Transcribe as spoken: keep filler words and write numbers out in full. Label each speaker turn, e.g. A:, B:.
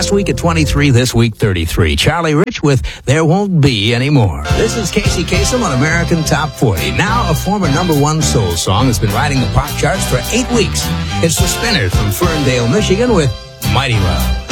A: Last week at twenty-three, this week thirty-three. Charlie Rich with There Won't Be Any More. This is Casey Kasem on American Top forty. Now a former number one soul song has been riding the pop charts for eight weeks. It's the Spinners from Ferndale, Michigan with Mighty Love.